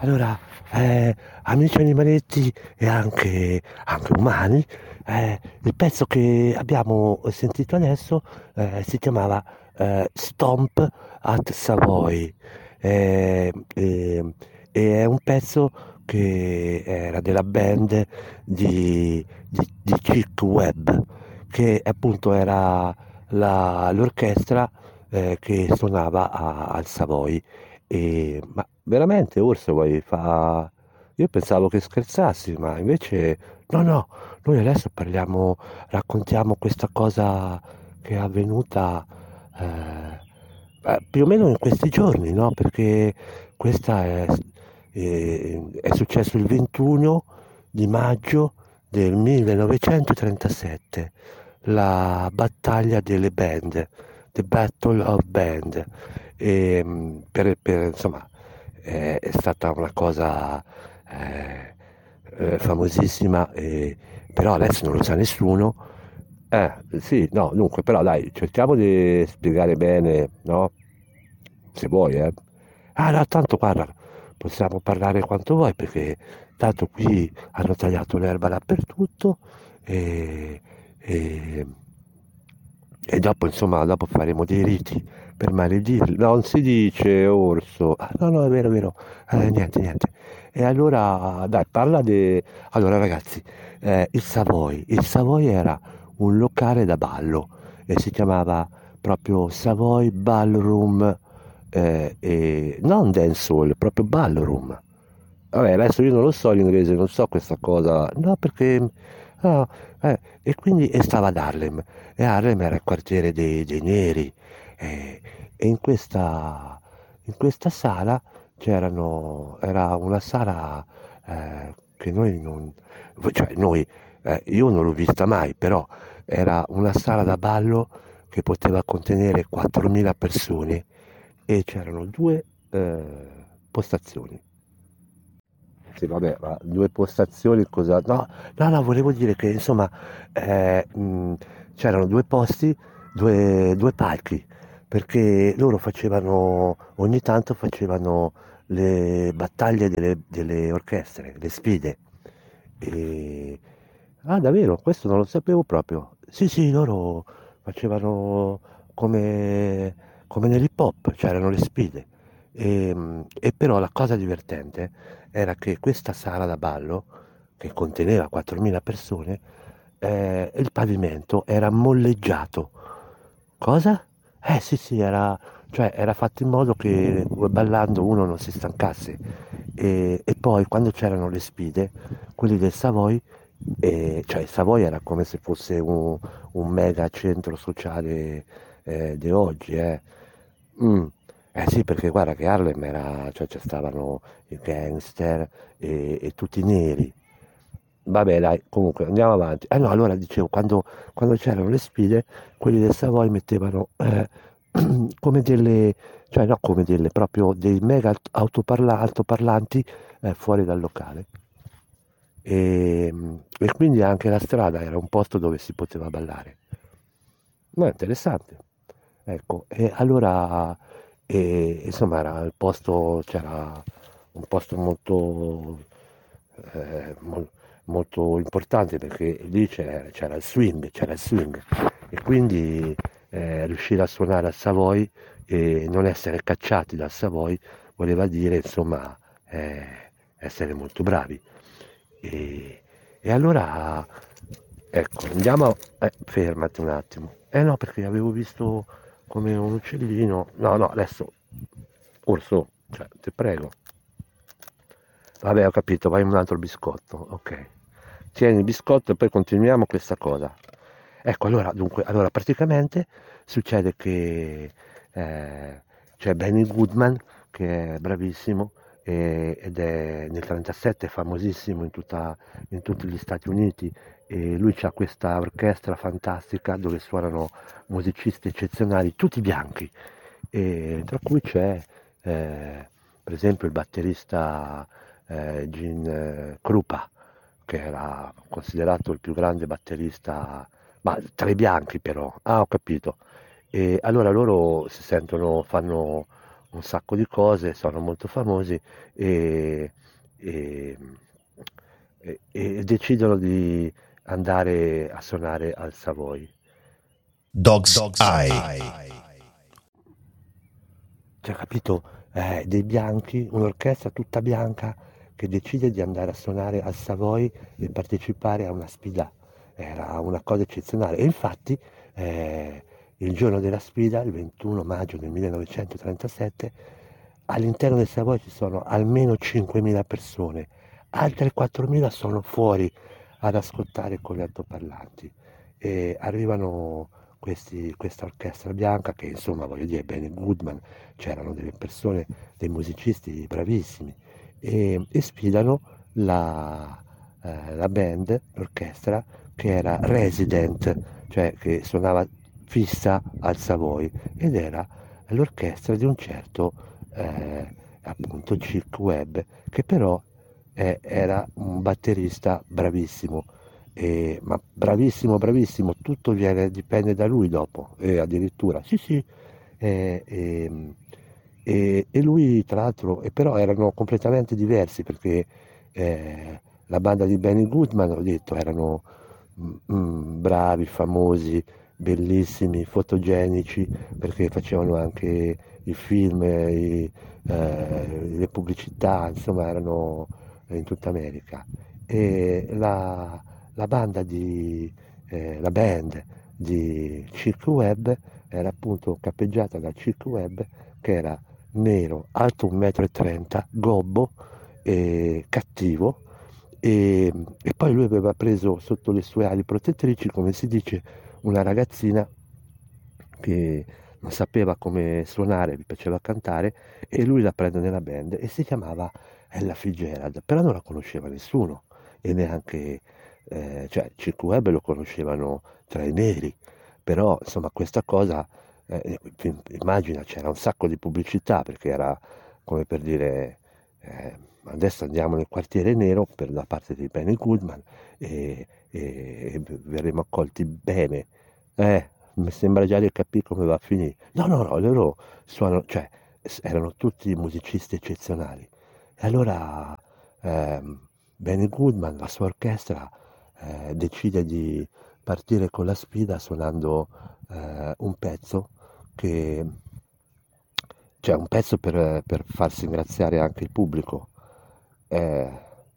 Allora, amici animaletti e anche umani, il pezzo che abbiamo sentito adesso si chiamava Stomp at Savoy. Eh, e, e è un pezzo che era della band di Chick Webb, che appunto era l'orchestra che suonava al Savoy. Ma veramente Orso vuoi fa... Io pensavo che scherzassi, ma invece no, no, noi adesso parliamo, raccontiamo questa cosa che è avvenuta più o meno in questi giorni, no? Perché questa è successo il 21 di maggio del 1937, la battaglia delle band, The Battle of Band. Insomma, è stata una cosa famosissima, però adesso non lo sa nessuno. Sì, no, dunque, però dai, cerchiamo di spiegare bene, no? Se vuoi, eh. Ah, no, tanto guarda, possiamo parlare quanto vuoi, perché tanto qui hanno tagliato l'erba dappertutto e, e, e dopo, insomma, dopo faremo dei riti per maledirli. No, non si dice orso. Ah, no, no, è vero, è vero. Niente, niente. E allora, dai, parla di... Allora, ragazzi, il Savoy era un locale da ballo e si chiamava proprio Savoy Ballroom, e non dancehall, proprio ballroom. Vabbè, adesso io non lo so l'inglese, non so questa cosa. No, perché... no, e quindi e stava ad Harlem. E Harlem era il quartiere dei neri. E, e in questa sala era una sala che noi non... Cioè, noi, io non l'ho vista mai, però era una sala da ballo che poteva contenere 4.000 persone e c'erano due postazioni. Sì, vabbè, ma due postazioni cosa... No, no, no, volevo dire che insomma c'erano due posti, due palchi, perché loro facevano, ogni tanto facevano le battaglie delle orchestre, le sfide. E... Ah, davvero? Questo non lo sapevo proprio. Sì, sì, loro facevano come nell'hip hop, c'erano le sfide. E però la cosa divertente era che questa sala da ballo, che conteneva 4.000 persone, il pavimento era molleggiato. Cosa? Sì, sì, cioè, era fatto in modo che ballando uno non si stancasse. E poi quando c'erano le sfide, quelli del Savoy, cioè il Savoy era come se fosse un mega centro sociale di oggi, eh. Mm. Sì, perché guarda che Harlem era, cioè ci stavano i gangster e tutti neri. Vabbè, dai, comunque andiamo avanti. No, allora dicevo, quando c'erano le sfide, quelli del Savoy mettevano come delle, cioè no come delle, proprio dei mega altoparlanti fuori dal locale. E quindi anche la strada era un posto dove si poteva ballare. No, è interessante. Ecco, e allora, insomma, c'era un posto molto importante perché lì c'era il swing, e quindi riuscire a suonare al Savoy e non essere cacciati dal Savoy voleva dire, insomma, essere molto bravi. E allora, ecco, andiamo, fermati un attimo. No, perché avevo visto come un uccellino. No, no, adesso, orso, cioè, ti prego. Vabbè, ho capito, vai un altro biscotto, ok. Tieni il biscotto e poi continuiamo questa cosa. Ecco, allora, dunque, allora praticamente succede che c'è Benny Goodman, che è bravissimo, ed è nel 37 famosissimo in tutti gli Stati Uniti, e lui ha questa orchestra fantastica dove suonano musicisti eccezionali, tutti bianchi, e tra cui c'è per esempio il batterista Gene Krupa, che era considerato il più grande batterista, ma tra i bianchi però. Ah, ho capito. E allora loro si sentono, fanno un sacco di cose, sono molto famosi e, e- e decidono di andare a suonare al Savoy. Dog's Eye. Cioè, capito? Dei bianchi, un'orchestra tutta bianca che decide di andare a suonare al Savoy e partecipare a una sfida. Era una cosa eccezionale. E infatti, eh, il giorno della sfida, il 21 maggio del 1937, all'interno del Savoy ci sono almeno 5.000 persone, altre 4.000 sono fuori ad ascoltare con gli altoparlanti. E arrivano questa orchestra bianca che, insomma, voglio dire, Benny Goodman, c'erano delle persone, dei musicisti bravissimi e sfidano la band, l'orchestra che era resident, cioè che suonava fissa al Savoy ed era l'orchestra di un certo appunto Chick Webb che però era un batterista bravissimo. Ma bravissimo, bravissimo, tutto dipende da lui dopo, e addirittura, sì, sì, eh, ehm, e lui tra l'altro, e però erano completamente diversi perché la banda di Benny Goodman, ho detto, erano bravi, famosi, bellissimi, fotogenici, perché facevano anche i film, le pubblicità, insomma erano in tutta America. E la band di Chick Webb era appunto cappeggiata da Chick Webb che era nero, alto 1,30 m, gobbo e cattivo e poi lui aveva preso sotto le sue ali protettrici, come si dice, una ragazzina che non sapeva come suonare, gli piaceva cantare e lui la prende nella band e si chiamava Ella Fitzgerald, però non la conosceva nessuno e neanche, cioè Chick Webb lo conoscevano tra i neri, però insomma questa cosa, immagina c'era un sacco di pubblicità perché era come per dire adesso andiamo nel quartiere nero per la parte di Benny Goodman e verremo accolti bene. Mi sembra già di capire come va a finire. No, no, no, loro suonano, cioè, erano tutti musicisti eccezionali. E allora Benny Goodman, la sua orchestra, decide di partire con la sfida suonando un pezzo che, cioè un pezzo per far ringraziare anche il pubblico. Eh,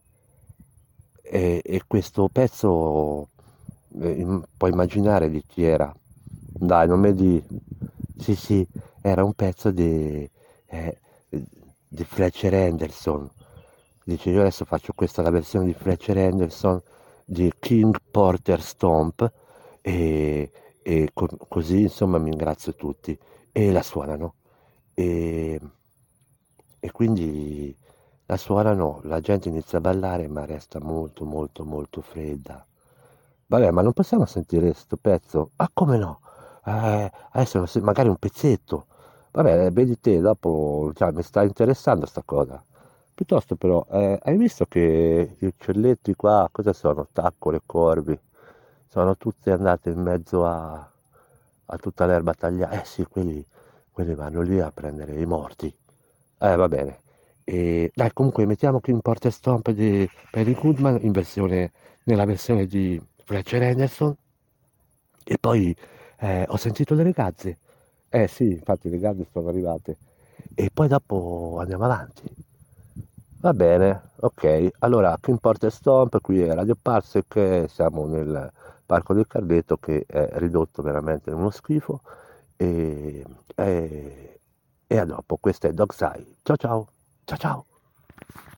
e questo pezzo, puoi immaginare di chi era? Dai, non mi di... Sì, sì, era un pezzo eh, di Fletcher Henderson. Dice, io adesso faccio questa la versione di Fletcher Henderson di King Porter Stomp e, così insomma mi ringrazio tutti. E la suonano. E, e quindi la suonano, la gente inizia a ballare, ma resta molto, molto, molto fredda. Vabbè, ma non possiamo sentire sto pezzo? Ah, come no? Adesso magari un pezzetto. Vabbè, vedi te, dopo, cioè, mi sta interessando sta cosa. Piuttosto però, hai visto che gli uccelletti qua, cosa sono? Taccole, corvi, sono tutti andati in mezzo a tutta l'erba tagliata. Eh sì, quelli vanno lì a prendere i morti. Va bene. E, dai, comunque mettiamo King Porter Stomp di Perry Goodman nella versione di Fletcher Henderson. E poi ho sentito le ragazze. Eh sì, infatti le ragazze sono arrivate. E poi dopo andiamo avanti. Va bene, ok. Allora, King Porter Stomp, qui è Radio Parsec, siamo nel Parco del Cardeto che è ridotto veramente in uno schifo. E, e, e a dopo, questo è Dog's Eye. Ciao ciao, ciao ciao.